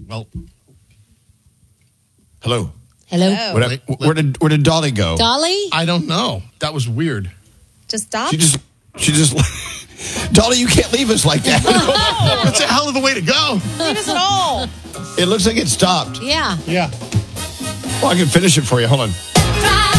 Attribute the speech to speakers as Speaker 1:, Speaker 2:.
Speaker 1: Well,
Speaker 2: Hello.
Speaker 3: Hello.
Speaker 2: Where did Dolly go?
Speaker 3: Dolly?
Speaker 1: I don't know. That was weird.
Speaker 4: Just stop.
Speaker 2: She just Dolly, you can't leave us like that.
Speaker 1: That's a hell of a way to go.
Speaker 4: Leave us at all.
Speaker 2: It looks like it stopped.
Speaker 3: Yeah.
Speaker 1: Yeah.
Speaker 2: Well, I can finish it for you. Hold on.